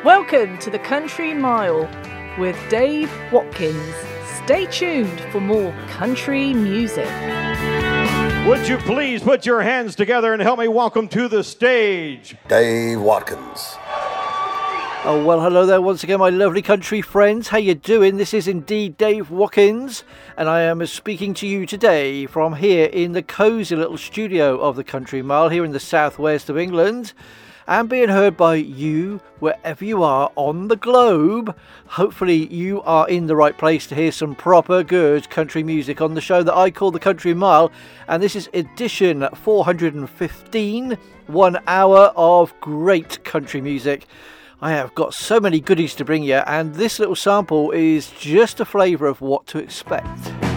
Welcome to the Country Mile with Dave Watkins. Stay tuned for more country music. Would you please put your hands together and help me welcome to the stage Dave Watkins. Oh, well, hello there once again, my lovely country friends. How you doing? This is indeed Dave Watkins, and I am speaking to you today from here in the cosy little studio of the Country Mile here in the southwest of England, and being heard by you wherever you are on the globe. Hopefully you are in the right place to hear some proper good country music on the show that I call the Country Mile, and this is edition 415, 1 hour of great country music. I have got so many goodies to bring you, and this little sample is just a flavour of what to expect.